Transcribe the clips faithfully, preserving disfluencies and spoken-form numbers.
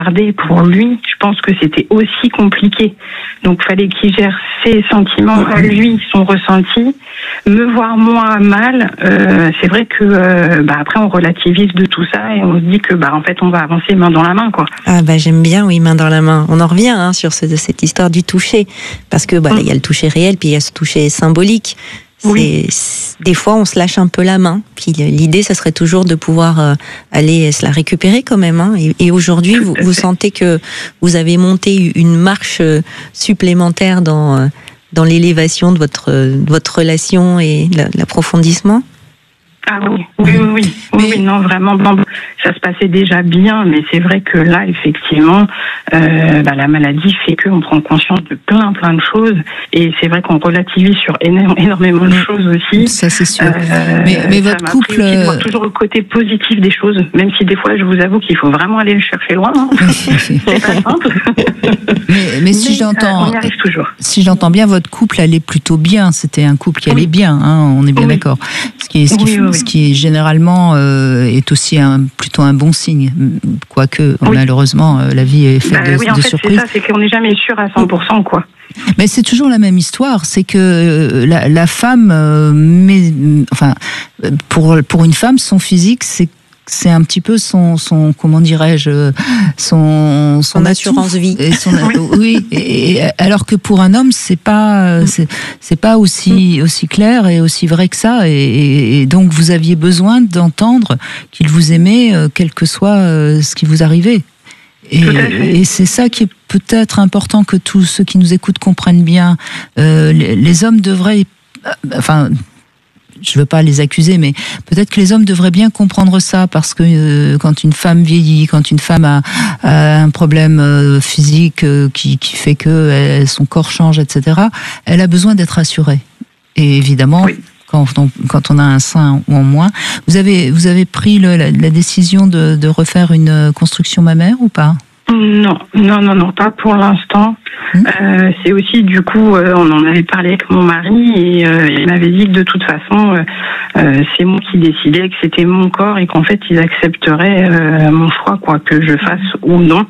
regardé pour lui, je pense que c'était aussi compliqué. Donc, fallait qu'il gère ses sentiments à lui, son ressenti, me voir moi mal. Euh, c'est vrai que euh, bah, après, on relativise de tout ça et on se dit que bah en fait, on va avancer main dans la main, quoi. Ah bah j'aime bien, oui, main dans la main. On en revient hein, sur ce, cette histoire du toucher, parce que bah, il y a le toucher réel, puis il y a ce toucher symbolique. C'est, oui. c'est, des fois, on se lâche un peu la main. Puis l'idée, ça serait toujours de pouvoir euh, aller se la récupérer quand même. Hein. Et, et aujourd'hui, vous, vous sentez que vous avez monté une marche supplémentaire dans euh, dans l'élévation de votre de votre relation et l'approfondissement. Ah oui, oui, oui, oui, oui, oui, non, vraiment, bon, ça se passait déjà bien, mais c'est vrai que là, effectivement, euh, bah, la maladie fait qu'on prend conscience de plein, plein de choses, et c'est vrai qu'on relativise sur énorme, énormément de choses aussi. Ça, c'est sûr. Euh, mais, mais votre couple... Aussi de voir toujours le côté positif des choses, même si des fois, je vous avoue qu'il faut vraiment aller le chercher loin. Hein. C'est pas simple. mais, mais si mais, j'entends... Euh, on y arrive toujours. Si j'entends bien, votre couple allait plutôt bien. C'était un couple qui allait oui. bien, hein, on est bien oui. d'accord. Ce qui est, ce qui oui, oui. Ce qui généralement euh, est aussi un, plutôt un bon signe, quoique oui. malheureusement euh, la vie est faite bah, de, oui, en de fait, surprises. C'est ça, c'est qu'on n'est jamais sûr à cent pour cent, quoi. Mais c'est toujours la même histoire, c'est que euh, la, la femme, euh, mais, enfin, pour pour une femme, son physique, c'est c'est un petit peu son, son comment dirais-je, son, son, son assurance vie. Et son, oui. oui et, et, alors que pour un homme, c'est pas, c'est, c'est pas aussi, aussi clair et aussi vrai que ça. Et, et donc, vous aviez besoin d'entendre qu'il vous aimait, quel que soit ce qui vous arrivait. Et, et c'est ça qui est peut-être important que tous ceux qui nous écoutent comprennent bien. Euh, les, les hommes devraient, enfin, je veux pas les accuser, mais peut-être que les hommes devraient bien comprendre ça, parce que euh, quand une femme vieillit, quand une femme a, a un problème euh, physique euh, qui, qui fait que elle, son corps change, et cetera, elle a besoin d'être rassurée. Et évidemment, oui. quand, on, quand on a un sein ou en moins, vous avez, vous avez pris le, la, la décision de, de refaire une construction mammaire ou pas ? Non, non, non, non, pas pour l'instant. Mmh. Euh, c'est aussi, du coup, euh, on en avait parlé avec mon mari et euh, il m'avait dit que de toute façon, euh, euh, c'est moi qui décidais, que c'était mon corps et qu'en fait, ils accepteraient euh, mon choix, quoi, que je fasse ou non.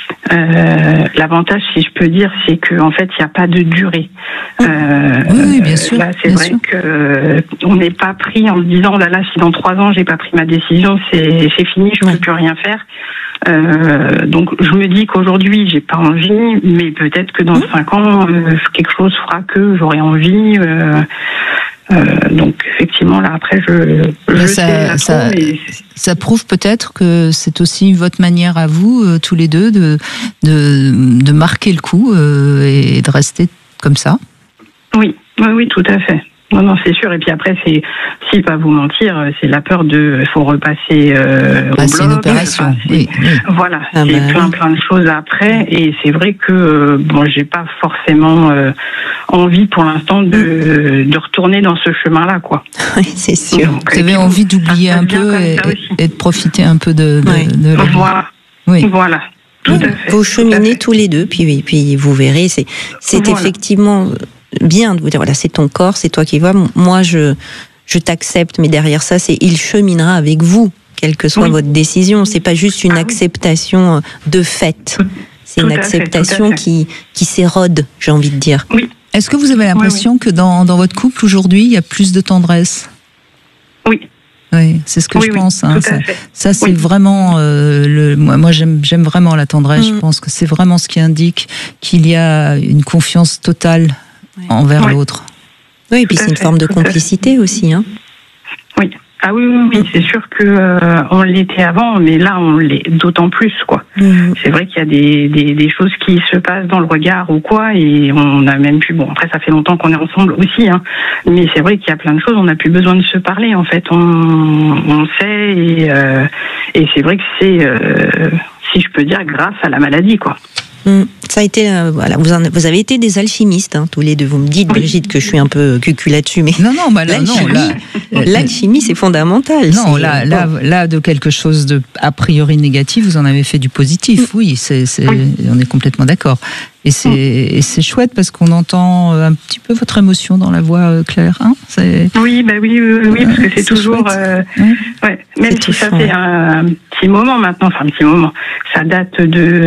Euh, l'avantage, si je peux dire, c'est qu'en fait, il n'y a pas de durée. Euh, oui, oui, bien sûr. Là, c'est bien vrai sûr. que euh, on n'est pas pris en se disant, là, là, si dans trois ans j'ai pas pris ma décision, c'est, c'est fini, je ne peux plus rien faire. Euh, donc je me dis qu'aujourd'hui j'ai pas envie, mais peut-être que dans mmh. cinq ans euh, quelque chose fera que j'aurai envie. Euh, euh, donc effectivement là après je, je ça, sais ça, trop, mais... ça prouve peut-être que c'est aussi votre manière à vous euh, tous les deux de de, de marquer le coup euh, et de rester comme ça. Oui, oui, oui, tout à fait. Non, non, c'est sûr. Et puis après, c'est, si pas vous mentir, c'est la peur de, faut repasser euh, ah, au c'est bloc. une opération. Enfin, c'est, oui, oui. Voilà, ah, c'est bah, plein, oui. plein de choses après. Et c'est vrai que euh, bon, j'ai pas forcément euh, envie pour l'instant de, de retourner dans ce chemin-là, quoi. Oui, c'est sûr. Donc, vous avez envie d'oublier un peu et, et de profiter un peu de, de, oui. de la vie. Voilà. Oui. Voilà. Tout à fait. Vous cheminez tous les deux, puis, puis vous verrez, c'est, c'est voilà. effectivement bien de vous dire, voilà, c'est ton corps, c'est toi qui vois, moi je, je t'accepte, mais derrière ça, c'est il cheminera avec vous, quelle que soit oui. votre décision. C'est pas juste une ah, acceptation oui. de fait, c'est tout une acceptation fait, qui, qui s'érode, j'ai envie de dire. Oui. Est-ce que vous avez l'impression oui, oui. que dans, dans votre couple aujourd'hui, il y a plus de tendresse ? Oui. Oui, c'est ce que oui, je oui, pense. Hein. Ça, ça, c'est oui. vraiment euh, le. Moi, moi j'aime, j'aime vraiment la tendresse. Mmh. Je pense que c'est vraiment ce qui indique qu'il y a une confiance totale oui. envers oui. l'autre. Oui, et puis tout c'est une fait, forme de complicité aussi, hein. Oui. Ah oui, oui, oui, c'est sûr que euh, on l'était avant, mais là on l'est d'autant plus, quoi. Mmh. C'est vrai qu'il y a des, des des choses qui se passent dans le regard ou quoi, et on a même pu. Bon, après ça fait longtemps qu'on est ensemble aussi, hein. Mais c'est vrai qu'il y a plein de choses, on n'a plus besoin de se parler. En fait, on on sait et euh, et c'est vrai que c'est, euh, si je peux dire, grâce à la maladie, quoi. Mmh. Ça a été, euh, voilà, vous, en, vous avez été des alchimistes, hein, tous les deux. Vous me dites, oui. Brigitte, que je suis un peu cucu là-dessus, mais non, non, bah là, l'alchimie, non, là, l'alchimie, c'est fondamental. Non, c'est, là, bon. là, là, de quelque chose de a priori négatif, vous en avez fait du positif. Mmh. Oui, c'est, c'est, oui. On est complètement d'accord. Et c'est, mmh. et c'est chouette parce qu'on entend un petit peu votre émotion dans la voix, Claire. Hein, c'est... Oui, bah oui, oui, oui, parce que c'est, c'est toujours, euh, ouais. Ouais, même c'est si ça fait un, un petit moment maintenant, enfin un petit moment, ça date de